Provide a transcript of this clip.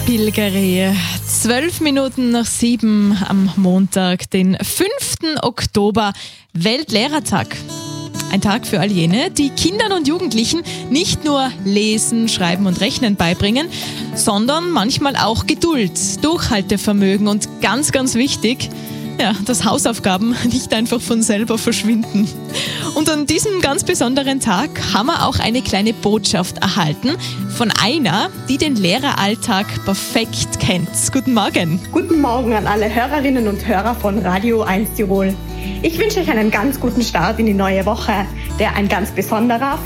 Pilgeri. 12 Minuten nach 7 am Montag, den 5. Oktober, Weltlehrertag. Ein Tag für all jene, die Kindern und Jugendlichen nicht nur Lesen, Schreiben und Rechnen beibringen, sondern manchmal auch Geduld, Durchhaltevermögen und ganz, ganz wichtig, dass Hausaufgaben nicht einfach von selber verschwinden. Und an diesem ganz besonderen Tag haben wir auch eine kleine Botschaft erhalten von einer, die den Lehreralltag perfekt kennt. Guten Morgen. Guten Morgen an alle Hörerinnen und Hörer von Radio 1 Tirol. Ich wünsche euch einen ganz guten Start in die neue Woche, der ein ganz besonderer,